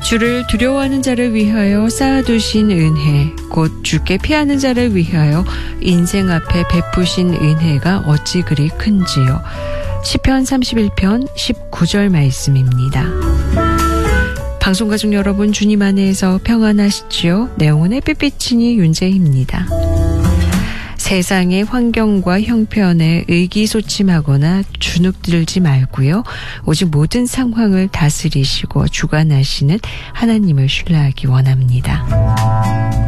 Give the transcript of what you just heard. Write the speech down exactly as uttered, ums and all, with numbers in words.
주를 두려워하는 자를 위하여 쌓아두신 은혜, 곧 주께 피하는 자를 위하여 인생 앞에 베푸신 은혜가 어찌 그리 큰지요. 시편 삼십일 편 십구 절 말씀입니다. 방송가족 여러분, 주님 안에서 평안하시지요? 내용은 햇빛비치니 윤재희입니다. 세상의 환경과 형편에 의기소침하거나 주눅들지 말고요. 오직 모든 상황을 다스리시고 주관하시는 하나님을 신뢰하기 원합니다.